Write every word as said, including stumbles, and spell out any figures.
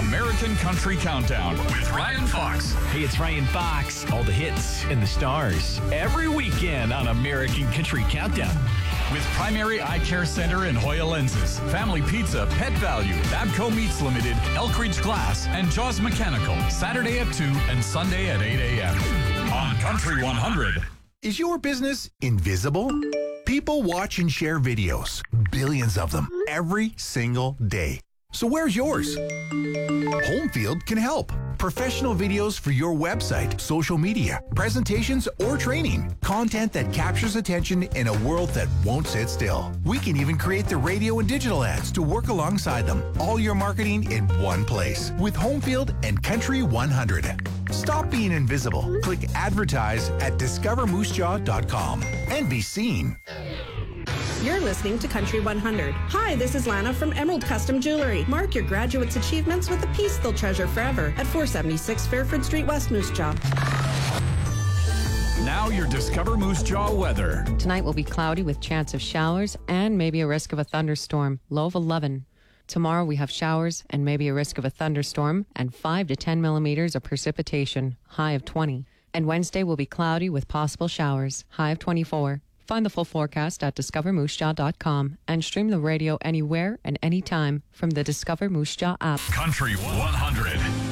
American Country Countdown with Ryan Fox. Hey, it's Ryan Fox. All the hits and the stars every weekend on American Country Countdown. With Primary Eye Care Center and Hoya Lenses, Family Pizza, Pet Value, Babco Meats Limited, Elk Ridge Glass, and Jaws Mechanical. Saturday at two and Sunday at eight a.m. on Country one hundred. Is your business invisible? People watch and share videos, billions of them, every single day. So where's yours? Homefield can help. Professional videos for your website, social media, presentations, or training. Content that captures attention in a world that won't sit still. We can even create the radio and digital ads to work alongside them. All your marketing in one place with Homefield and Country one hundred. Stop being invisible. Click advertise at discover moose jaw dot com and be seen. You're listening to Country one hundred. Hi, this is Lana from Emerald Custom Jewelry. Mark your graduates' achievements with a piece they'll treasure forever at four seventy-six Fairford Street, West Moose Jaw. Now your Discover Moose Jaw weather. Tonight will be cloudy with chance of showers and maybe a risk of a thunderstorm, low of eleven. Tomorrow we have showers and maybe a risk of a thunderstorm and five to ten millimeters of precipitation, high of twenty. And Wednesday will be cloudy with possible showers, high of twenty-four. Find the full forecast at discover moose jaw dot com and stream the radio anywhere and anytime from the Discover Moose Jaw app. Country one hundred.